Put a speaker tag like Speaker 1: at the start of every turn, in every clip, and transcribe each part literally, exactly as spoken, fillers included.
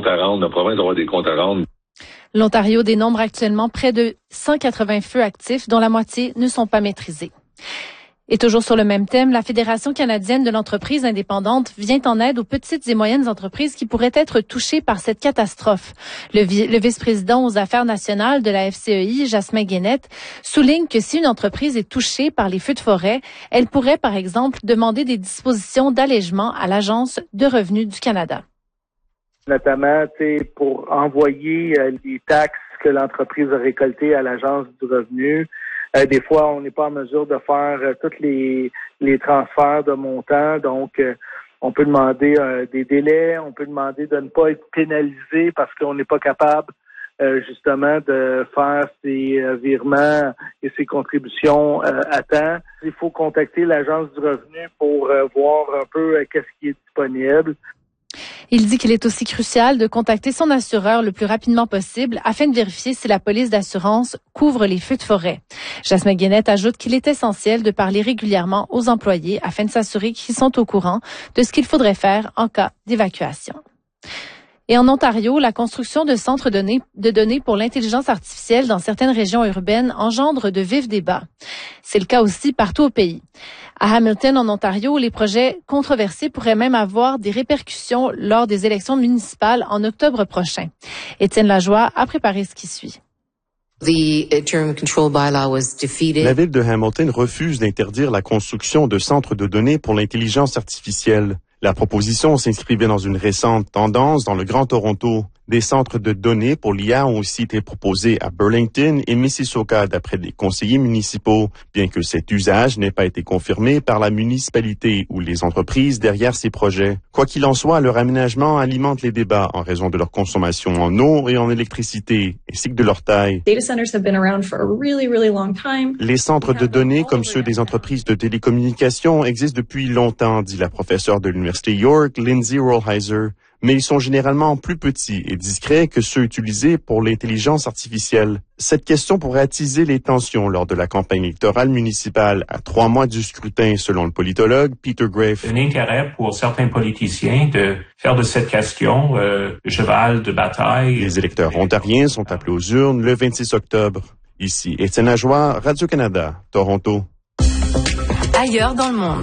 Speaker 1: à rendre, la province doit avoir des comptes à rendre.
Speaker 2: L'Ontario dénombre actuellement près de cent quatre-vingts feux actifs, dont la moitié ne sont pas maîtrisés. Et toujours sur le même thème, la Fédération canadienne de l'entreprise indépendante vient en aide aux petites et moyennes entreprises qui pourraient être touchées par cette catastrophe. Le, vi- le vice-président aux affaires nationales de la F C E I, Jasmin Guénette, souligne que si une entreprise est touchée par les feux de forêt, elle pourrait, par exemple, demander des dispositions d'allègement à l'Agence de revenus du Canada.
Speaker 3: Notamment, pour envoyer euh, les taxes que l'entreprise a récoltées à l'Agence du revenu. Euh, des fois, on n'est pas en mesure de faire euh, tous les, les transferts de montants. Donc, euh, on peut demander euh, des délais, on peut demander de ne pas être pénalisé parce qu'on n'est pas capable euh, justement de faire ces euh, virements et ces contributions euh, à temps. Il faut contacter l'Agence du revenu pour euh, voir un peu euh, qu'est-ce qui est disponible.
Speaker 2: Il dit qu'il est aussi crucial de contacter son assureur le plus rapidement possible afin de vérifier si la police d'assurance couvre les feux de forêt. Jasmin Guénette ajoute qu'il est essentiel de parler régulièrement aux employés afin de s'assurer qu'ils sont au courant de ce qu'il faudrait faire en cas d'évacuation. Et en Ontario, la construction de centres de données, de données pour l'intelligence artificielle dans certaines régions urbaines engendre de vifs débats. C'est le cas aussi partout au pays. À Hamilton, en Ontario, les projets controversés pourraient même avoir des répercussions lors des élections municipales en octobre prochain. Étienne Lajoie a préparé ce qui suit.
Speaker 4: La ville de Hamilton refuse d'interdire la construction de centres de données pour l'intelligence artificielle. La proposition s'inscrivait dans une récente tendance dans le Grand Toronto. Des centres de données pour l'I A ont aussi été proposés à Burlington et Mississauga d'après des conseillers municipaux, bien que cet usage n'ait pas été confirmé par la municipalité ou les entreprises derrière ces projets. Quoi qu'il en soit, leur aménagement alimente les débats en raison de leur consommation en eau et en électricité, ainsi que de leur taille. Les centres de données, comme ceux des entreprises de télécommunications, existent depuis longtemps, dit la professeure de l'Université York, Lindsay Rollheiser. Mais ils sont généralement plus petits et discrets que ceux utilisés pour l'intelligence artificielle. Cette question pourrait attiser les tensions lors de la campagne électorale municipale à trois mois du scrutin, selon le politologue Peter Graefe.
Speaker 5: Un intérêt pour certains politiciens de faire de cette question euh, le cheval de bataille.
Speaker 4: Les électeurs ontariens sont appelés aux urnes le vingt-six octobre. Ici, Étienne Lajoie, Radio-Canada, Toronto.
Speaker 6: Ailleurs dans le monde.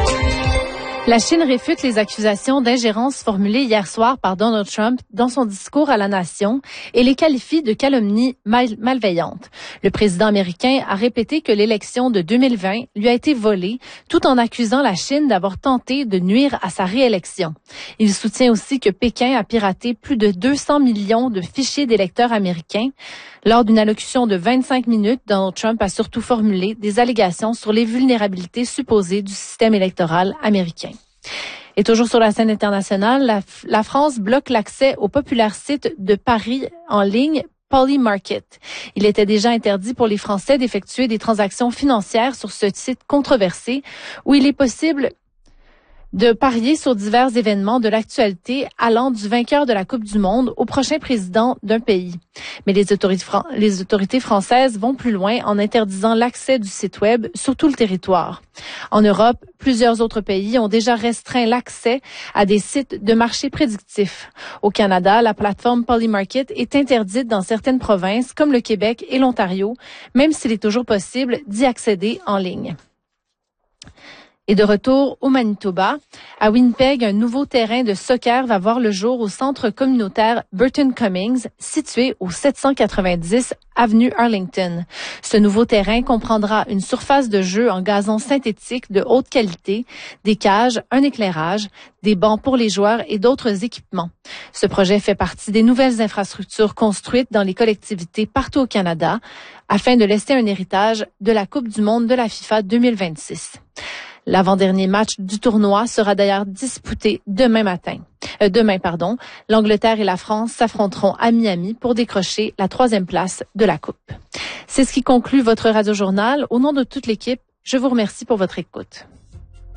Speaker 2: La Chine réfute les accusations d'ingérence formulées hier soir par Donald Trump dans son discours à la nation et les qualifie de calomnies mal- malveillantes. Le président américain a répété que l'élection de deux mille vingt lui a été volée, tout en accusant la Chine d'avoir tenté de nuire à sa réélection. Il soutient aussi que Pékin a piraté plus de deux cents millions de fichiers d'électeurs américains. Lors d'une allocution de vingt-cinq minutes, Donald Trump a surtout formulé des allégations sur les vulnérabilités supposées du système électoral américain. Et toujours sur la scène internationale, la, la France bloque l'accès au populaire site de Paris en ligne Polymarket. Il était déjà interdit pour les Français d'effectuer des transactions financières sur ce site controversé où il est possible de parier sur divers événements de l'actualité allant du vainqueur de la Coupe du Monde au prochain président d'un pays. Mais les autorités, fran- les autorités françaises vont plus loin en interdisant l'accès du site web sur tout le territoire. En Europe, plusieurs autres pays ont déjà restreint l'accès à des sites de marché prédictifs. Au Canada, la plateforme Polymarket est interdite dans certaines provinces comme le Québec et l'Ontario, même s'il est toujours possible d'y accéder en ligne. Et de retour au Manitoba, à Winnipeg, un nouveau terrain de soccer va voir le jour au centre communautaire Burton Cummings, situé au sept cent quatre-vingt-dix avenue Arlington. Ce nouveau terrain comprendra une surface de jeu en gazon synthétique de haute qualité, des cages, un éclairage, des bancs pour les joueurs et d'autres équipements. Ce projet fait partie des nouvelles infrastructures construites dans les collectivités partout au Canada, afin de laisser un héritage de la Coupe du monde de la FIFA deux mille vingt-six. L'avant-dernier match du tournoi sera d'ailleurs disputé demain matin. Euh, demain, pardon. L'Angleterre et la France s'affronteront à Miami pour décrocher la troisième place de la Coupe. C'est ce qui conclut votre Radio-Journal. Au nom de toute l'équipe, je vous remercie pour votre écoute.